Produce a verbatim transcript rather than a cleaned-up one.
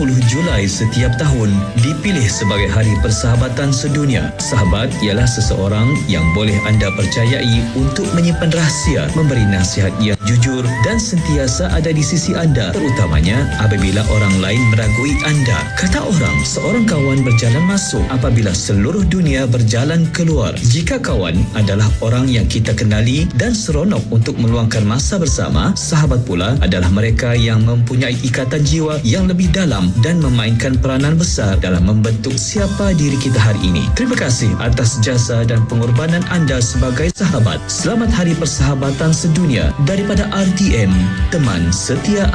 puluh Julai setiap tahun dipilih sebagai Hari Persahabatan Sedunia. Sahabat ialah seseorang yang boleh anda percayai untuk menyimpan rahsia, memberi nasihat yang jujur dan sentiasa ada di sisi anda, terutamanya apabila orang lain meragui anda. Kata orang, seorang kawan berjalan masuk apabila seluruh dunia berjalan keluar. Jika kawan adalah orang yang kita kenali dan seronok untuk meluangkan masa bersama, sahabat pula adalah mereka yang mempunyai ikatan jiwa yang lebih dalam dan memainkan peranan besar dalam membentuk siapa diri kita hari ini. Terima kasih atas jasa dan pengorbanan anda sebagai sahabat. Selamat Hari Persahabatan Sedunia daripada R T M, teman setia